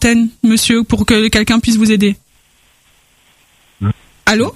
l'antenne, monsieur, pour que quelqu'un puisse vous aider. Allô?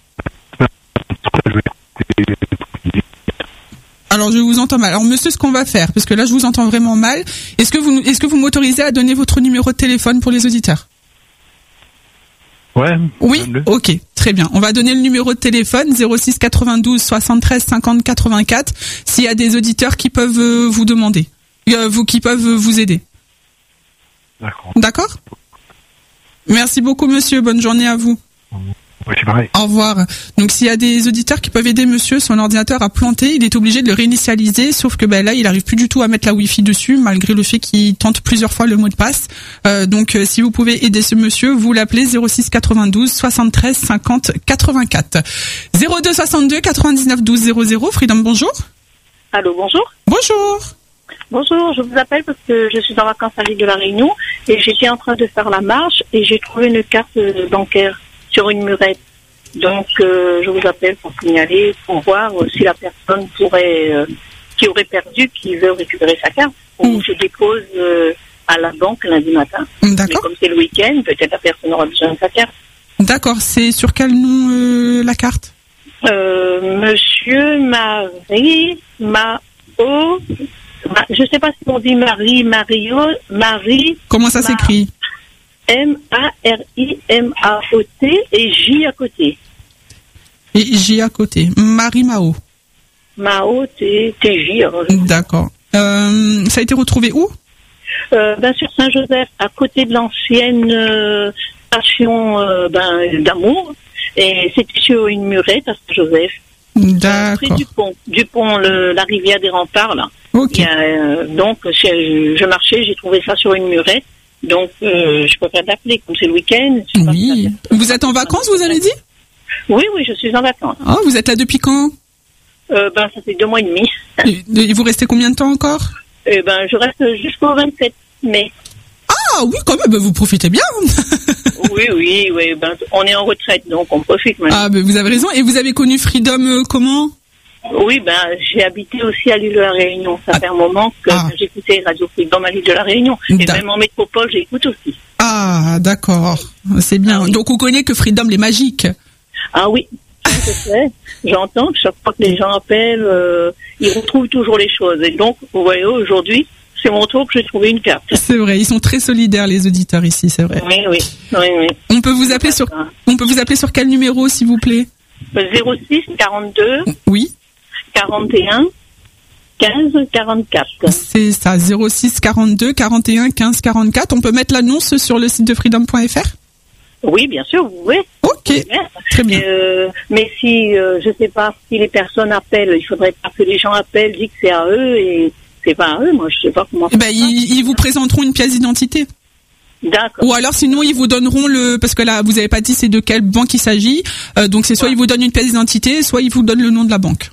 Alors je vous entends mal. Alors monsieur, ce qu'on va faire, parce que là je vous entends vraiment mal, est-ce que vous m'autorisez à donner votre numéro de téléphone pour les auditeurs? Ouais. Oui. Ok, très bien. On va donner le numéro de téléphone 06 92 73 50 84 s'il y a des auditeurs qui peuvent vous demander, qui peuvent vous aider. D'accord. D'accord. Merci beaucoup monsieur. Bonne journée à vous. Oui, c'est pareil. Au revoir. Donc s'il y a des auditeurs qui peuvent aider monsieur, son ordinateur a planté, il est obligé de le réinitialiser, sauf que là il arrive plus du tout à mettre la Wi-Fi dessus, malgré le fait qu'il tente plusieurs fois le mot de passe. Donc si vous pouvez aider ce monsieur, vous l'appelez 06 92 73 50 84. 02 62 99 12 00. Freedom, bonjour. Allô, bonjour. Bonjour. Bonjour, je vous appelle parce que je suis en vacances à l'île de la Réunion et j'étais en train de faire la marche et j'ai trouvé une carte bancaire sur une murette. Donc, je vous appelle pour signaler, pour voir si la personne qui aurait perdu, qui veut récupérer sa carte. Ou je dépose à la banque lundi matin. D'accord. Mais comme c'est le week-end, peut-être la personne aura besoin de sa carte. D'accord, c'est sur quel nom la carte? Monsieur Marie Mao. Je sais pas si on dit Marie. Comment ça s'écrit? Marimaot et J à côté. Et J à côté. Marie Mao. Mao, T-J. D'accord. Ça a été retrouvé où? Sur Saint-Joseph, à côté de l'ancienne station d'amour. Et c'était sur une murette à Saint-Joseph. D'accord. Près du pont, la rivière des Remparts, là. Ok. Donc, je marchais, j'ai trouvé ça sur une murette. Donc, je peux pas t'appeler, comme c'est le week-end. Oui. Vous êtes en vacances, vous avez dit? Oui, je suis en vacances. Oh, vous êtes là depuis quand? Ça fait 2 mois et demi. Et vous restez combien de temps encore? Je reste jusqu'au 27 mai. Ah oui, quand même, vous profitez bien. Oui, on est en retraite, donc on profite maintenant. Ah, vous avez raison. Et vous avez connu Freedom comment? Oui, j'ai habité aussi à l'île de la Réunion. Ça fait un moment que j'écoutais Radio Freedom à l'île de la Réunion. Et même en métropole, j'écoute aussi. Ah, d'accord. C'est bien. Oui. Donc, on connaît que Freedom, les magiques. Ah oui, je sais. J'entends que chaque fois que les gens appellent, ils retrouvent toujours les choses. Et donc, vous voyez, aujourd'hui, c'est mon tour que j'ai trouvé une carte. C'est vrai, ils sont très solidaires, les auditeurs ici, c'est vrai. Oui. On peut vous appeler sur quel numéro, s'il vous plaît? 06 42. Oui. 41 15 44. C'est ça, 06 42 41 15 44. On peut mettre l'annonce sur le site de freedom.fr? Oui, bien sûr, vous pouvez. Ok, très bien. Mais si, je sais pas, si les personnes appellent, il faudrait pas que les gens appellent, disent que c'est à eux et c'est pas à eux. Moi, je sais pas comment. Ils vous présenteront une pièce d'identité. D'accord. Ou alors sinon ils vous donneront parce que là vous avez pas dit c'est de quelle banque il s'agit. Donc c'est soit ils vous donnent une pièce d'identité, soit ils vous donnent le nom de la banque.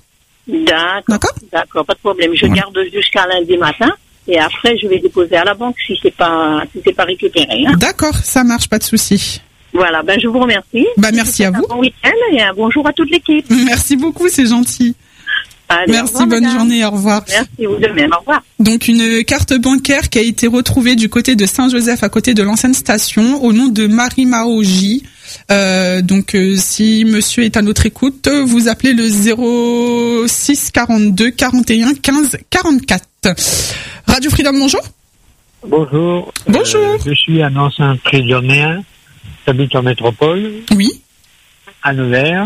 D'accord, pas de problème. Je garde jusqu'à lundi matin et après je vais déposer à la banque si c'est pas récupéré. Hein. D'accord, ça marche, pas de souci. Voilà, je vous remercie. Merci à vous. Un bon week-end et un bonjour à toute l'équipe. Merci beaucoup, c'est gentil. Allez, merci, revoir, bonne madame. journée, au revoir. Merci, vous de même, au revoir. Donc une carte bancaire qui a été retrouvée du côté de Saint-Joseph, à côté de l'ancienne station, au nom de Marie Maoji. Si monsieur est à notre écoute, vous appelez le 06 42 41 15 44. Radio Freedom, bonjour. Bonjour. Bonjour. Je suis un ancien prisonnier, j'habite en métropole. Oui. À Nevers.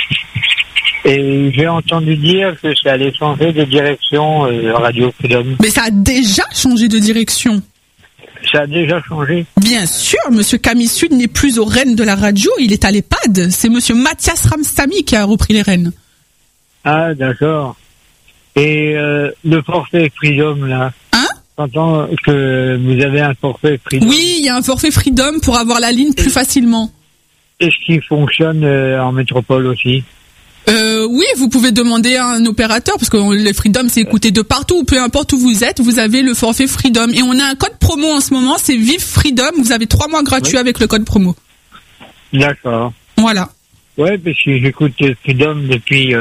Et j'ai entendu dire que ça allait changer de direction, Radio Freedom. Mais ça a déjà changé de direction. Ça a déjà changé. Bien sûr, monsieur Camille Sud n'est plus au rênes de la radio, il est à l'EHPAD. C'est monsieur Mathias Ramstami qui a repris les rênes. Ah, d'accord. Et le forfait Freedom, là. J'entends que vous avez un forfait Freedom. Oui, il y a un forfait Freedom pour avoir la ligne plus facilement. Est-ce qu'il fonctionne en métropole aussi? Oui, vous pouvez demander à un opérateur, parce que les Freedom, c'est écouté de partout, peu importe où vous êtes, vous avez le forfait Freedom. Et on a un code promo en ce moment, c'est Vive Freedom, vous avez 3 mois gratuits avec le code promo. D'accord. Voilà. Ouais, parce que j'écoute Freedom depuis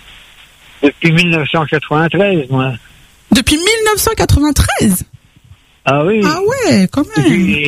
1993, moi. Depuis 1993? Ah oui. Ah ouais, quand même.